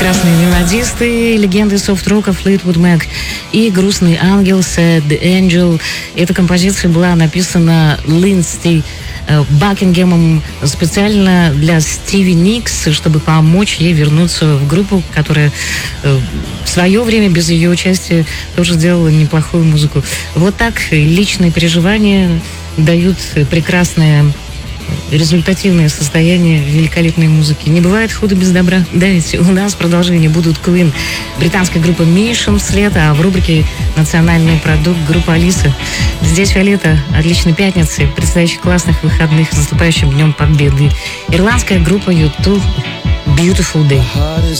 прекрасные мелодисты, легенды софт-рока Fleetwood Mac и «Грустный ангел» Sad Angel. Эта композиция была написана Линдси Бакингемом специально для Стиви Никс, чтобы помочь ей вернуться в группу, которая в свое время без ее участия тоже делала неплохую музыку. Вот так личные переживания дают прекрасное результативное состояние великолепной музыки. Не бывает худо без добра. Да, ведь у нас в продолжении будут Queen, британская группа Mission вслед, а в рубрике «Национальный продукт» группа Алиса. Здесь Виолетта. Отличной пятницы, предстоящих классных выходных, с наступающим Днем Победы. Ирландская группа U2 Beautiful Day.